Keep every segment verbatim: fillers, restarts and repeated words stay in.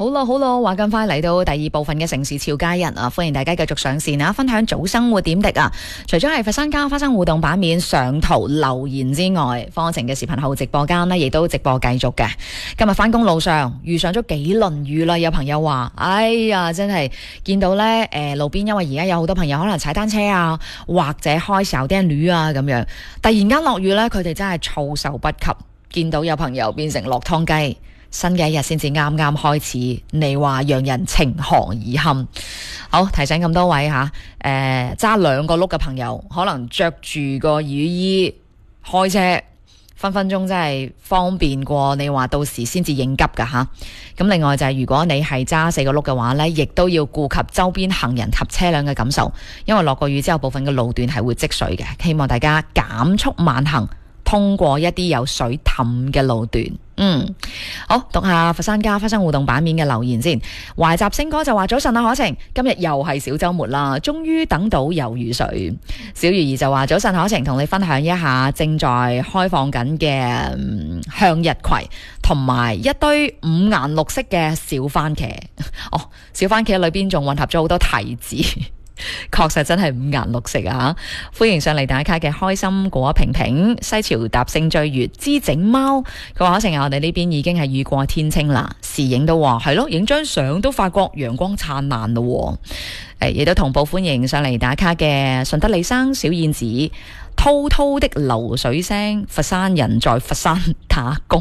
好啦好啦，話咁快嚟到第二部分嘅城市俏佳人啊，歡迎大家繼續上線啊，分享早生活點滴啊。除咗係佛山家花生互動版面上圖留言之外，方晴嘅視頻號直播間呢亦都直播繼續嘅。今日翻工路上遇上咗幾輪雨啦，有朋友話：哎呀，真係見到呢誒、呃、路邊，因為而家有好多朋友可能踩單車啊，或者開小電驢啊咁樣，突然間落雨呢，佢哋真係措手不及。見到有朋友變成落湯雞。新嘅一日先至啱啱開始，你話讓人情何以堪？好，提醒咁多位吓，誒揸兩個轆嘅朋友，可能着住個雨衣開車，分分鐘真係方便過你話到時先至應急噶吓。咁另外就係、是、如果你係揸四個轆嘅話呢，亦都要顧及周邊行人及車輛嘅感受，因為落過雨之後，部分嘅路段係會積水嘅，希望大家減速慢行，通過一啲有水氹嘅路段。嗯，好，讀下佛山家花生互動版面嘅留言先。懷集星哥就話：早晨啊，可晴，今日又係小周末啦，終於等到有雨水。小魚兒就話：早晨可晴，同你分享一下正在開放緊嘅、嗯、向日葵，同埋一堆五顏六色嘅小番茄。哦，小番茄裏邊仲混合咗好多提子。確實真係五顏六色啊！歡迎上嚟打卡嘅開心果平平、西潮搭星醉月之整貓。佢話可晴，我哋呢邊已經係雨過天晴啦，視影都話係咯，影張相都發覺陽光燦爛咯。誒，亦都同步歡迎上嚟打卡嘅順德李生、小燕子、滔滔的流水聲，佛山人在佛山打工。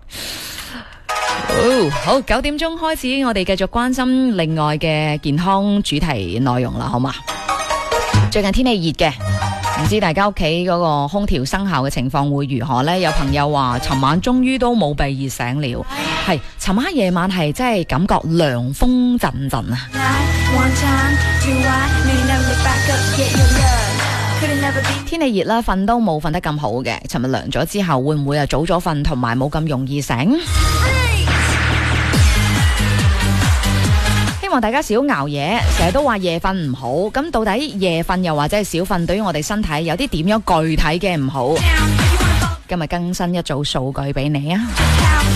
哦，好，九點鐘開始，我哋繼續關心另外嘅健康主題內容啦，好嘛？最近天氣熱嘅，唔知大家屋企嗰個空調生效嘅情況會如何呢？有朋友話，尋晚終於都冇被熱醒了，係，尋晚夜晚係真係感覺涼風陣陣啊！天氣熱啦，瞓都冇瞓得咁好嘅。尋日涼咗之後，會唔會啊早咗瞓，同埋冇咁容易醒？希望大家少熬夜，成日都話夜瞓唔好，咁到底夜瞓又或者係少瞓，對於我哋身體有啲點樣具體嘅唔好？今日更新一組數據俾你啊！